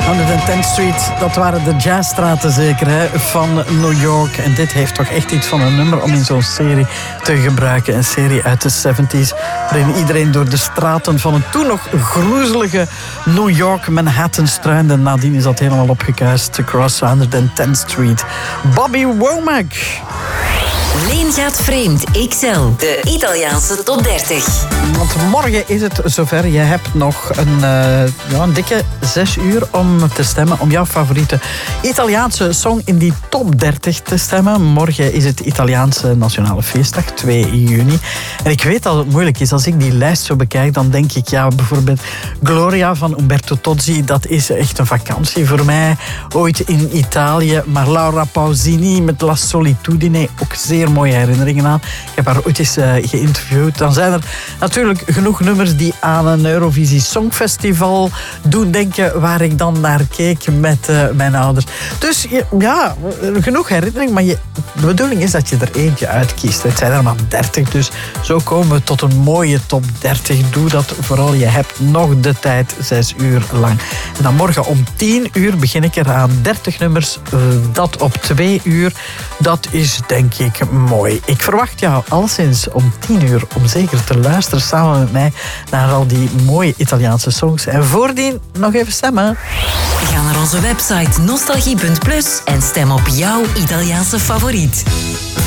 110th Street, dat waren de jazzstraten zeker hè, van New York. En dit heeft toch echt iets van een nummer om in zo'n serie te gebruiken. Een serie uit de 70s, waarin iedereen door de straten van een toen nog groezelige New York, Manhattan struinde. Nadien is dat helemaal opgekuist. Across 110th Street. Bobby Womack. Leen gaat vreemd XL, de Italiaanse top 30. Want morgen is het zover. Je hebt nog een dikke 6 uur om te stemmen, om jouw favoriete Italiaanse song in die top 30 te stemmen. Morgen is het Italiaanse Nationale Feestdag, 2 juni. En ik weet dat het moeilijk is. Als ik die lijst zo bekijk, dan denk ik, ja, bijvoorbeeld Gloria van Umberto Tozzi, dat is echt een vakantie voor mij. Ooit in Italië, maar Laura Pausini met La Solitudine, ook zeer mooie herinneringen aan. Ik heb haar ooit eens geïnterviewd. Dan zijn er natuurlijk genoeg nummers die aan een Eurovisie Songfestival doen denken, waar ik dan naar keek met mijn ouders. Dus ja, genoeg herinnering, maar de bedoeling is dat je er eentje uitkiest. Het zijn er maar 30, dus zo komen we tot een mooie top 30. Doe dat vooral, je hebt nog de tijd, 6 uur lang. En dan morgen om 10 uur begin ik eraan 30 nummers. Dat op 2 uur, dat is denk ik mooi. Ik verwacht jou alleszins om 10 uur om zeker te luisteren samen met mij naar al die mooie Italiaanse songs. En voordien nog even stemmen. Ga naar onze website nostalgie.plus en stem op jouw Italiaanse favoriet.